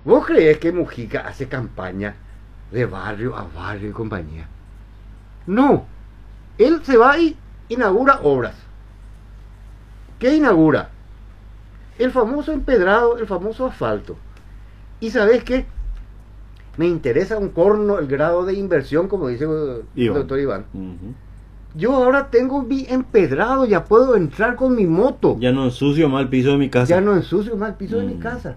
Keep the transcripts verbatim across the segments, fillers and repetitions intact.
¿Vos creés que Mujica hace campaña de barrio a barrio y compañía? No. Él se va y inaugura obras. ¿Qué inaugura? El famoso empedrado, el famoso asfalto. ¿Y sabés qué? Me interesa un corno el grado de inversión, como dice el Iván. doctor Iván. Ujú. Yo ahora tengo mi empedrado, ya puedo entrar con mi moto. Ya no ensucio más el piso de mi casa. Ya no ensucio más el piso de mi Mm. casa.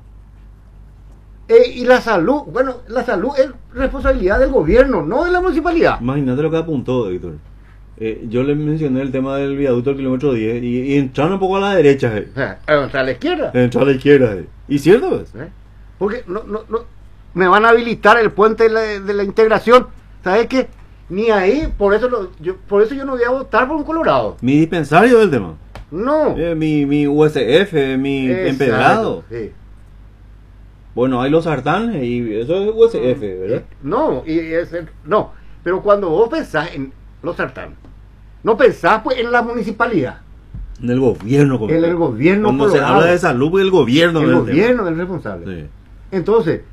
Eh, y la salud, bueno, la salud es responsabilidad del gobierno, no de la municipalidad. Imagínate lo que apuntó, Héctor. Eh, yo le mencioné el tema del viaducto del kilómetro diez y, y entraron un poco a la derecha, eh. O sea, a la izquierda. Entró a la izquierda. Eh. ¿Y cierto? Pues? ¿Eh? Porque no, no, no, me van a habilitar el puente de la, de la integración. ¿Sabes qué? Ni ahí, por eso, lo, yo, por eso yo no voy a votar por un colorado. Mi dispensario del tema. No. Eh, mi, mi U S F, mi Exacto, empedrado. sí. Bueno, hay los sartanes y eso es U S F, ¿verdad? No, y es el- no, pero cuando vos pensás en los sartanes, no pensás pues en la municipalidad, En el gobierno. como- en el gobierno Cuando se colorado. habla de salud, pues el gobierno. el es el gobierno es el responsable. tema. Sí. Entonces,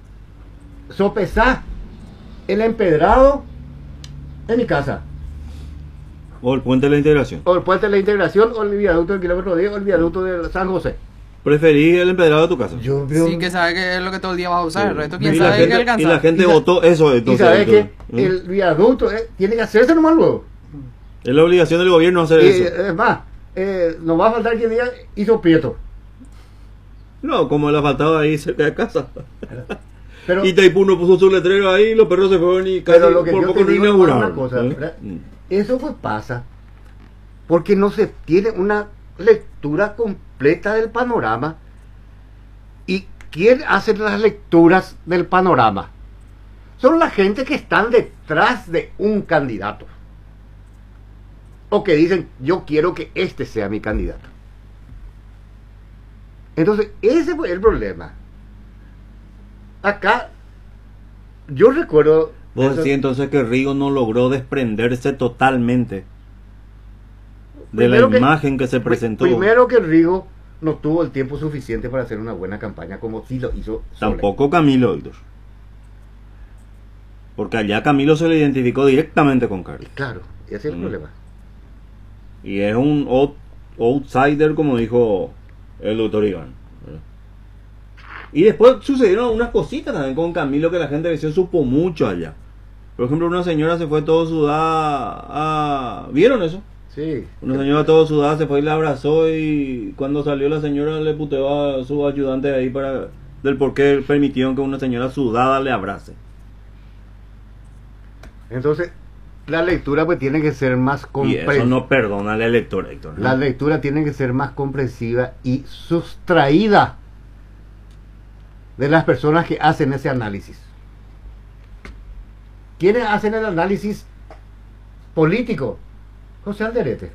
sopesás el empedrado en mi casa, O el puente de la integración. o el puente de la integración, o el viaducto del kilómetro diez, o el viaducto de San José. Preferí el empedrado de tu casa. Yo veo... Sí, que sabe que es lo que todo el día vas a usar. El resto, Y quién la sabe gente- qué alcanza. Y la gente Y sa- votó eso. y Entonces, sabes que ¿Mm? el viaducto eh, tiene que hacerse nomás luego. Es la obligación del gobierno hacer Y, eso. es más, eh, nos va a faltar quien diga hizo Prieto. No, como el asfaltado ahí cerca de casa. Pero, Y Taipú no puso su letrero ahí, los perros se fueron y casi pero lo que por yo poco te no digo es inauguraron. una cosa, ¿eh? ¿verdad? Mm. Eso pues pasa porque no se tiene una lectura completa del panorama. ¿Y quién hace las lecturas del panorama? Son la gente que están detrás de un candidato. O que dicen, yo quiero que este sea mi candidato. Entonces, ese fue el problema. Acá, yo recuerdo... Vos eso- decís entonces que Rigo no logró desprenderse totalmente de la Primero que- imagen que se presentó. Primero que Rigo no tuvo el tiempo suficiente para hacer una buena campaña como si lo hizo Sole. Tampoco Camilo, Héctor. Porque allá Camilo se le identificó directamente con Carlos. Claro, ese es el Mm. problema. Y es un out- outsider, como dijo el doctor Iván. ¿verdad? Y después sucedieron unas cositas también con Camilo que la gente se supo mucho allá. Por ejemplo, una señora se fue todo sudada a... ¿Vieron eso? Sí. Una señora todo sudada se fue y la abrazó y cuando salió la señora le puteó a su ayudante ahí para... del por qué permitieron que una señora sudada le abrace. Entonces, la lectura pues tiene que ser más Y eso comprensiva. no perdona al elector, Héctor. ¿no? La lectura tiene que ser más comprensiva y sustraída de las personas que hacen ese análisis. ¿Quiénes hacen el análisis político? José Alderete.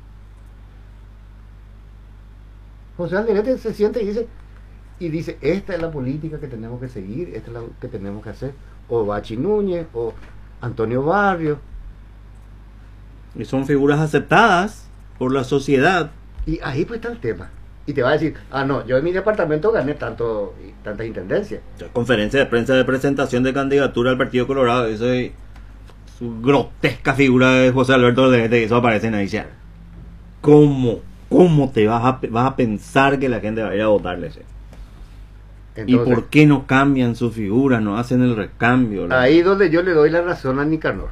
José Alderete se siente y dice, y dice, esta es la política que tenemos que seguir, esta es la que tenemos que hacer. O Bachi Núñez, o Antonio Barrio. Y son figuras aceptadas por la sociedad. Y ahí pues está el tema. Y te va a decir, ah no, yo en mi departamento gané tanto, tantas intendencias. Conferencia de prensa de presentación de candidatura al Partido Colorado. Eso es su grotesca figura de José Alberto Alderete, eso aparece en ahí. Ya. ¿Cómo? ¿Cómo te vas a, vas a pensar que la gente va a ir a votarle? ese? ¿Y Entonces, por qué no cambian su figura? No hacen el recambio. la- ahí donde yo le doy la razón a Nicanor.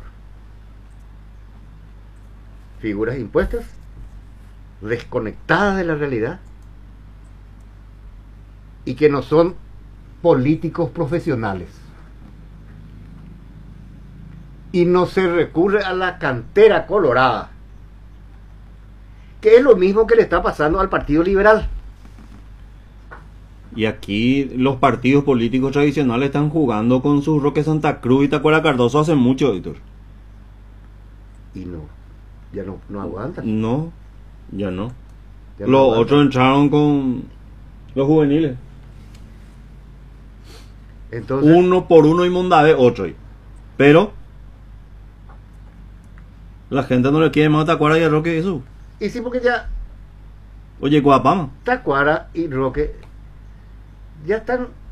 Figuras impuestas, desconectadas de la realidad, y que no son políticos profesionales. Y no se recurre a la cantera colorada, que es lo mismo que le está pasando al Partido Liberal. Y aquí los partidos políticos tradicionales están jugando con su Roque Santa Cruz y Tacuara Cardoso hace mucho, Héctor. Y no, ya no, no aguantan. No, ya no. ya no Los aguantan. otros entraron con los juveniles. Entonces, Uno por uno y Mondave, otro. Pero la gente no le quiere más a Tacuara y a Roque eso. y sí, porque ya Oye, Guapama. Tacuara y Roque ya están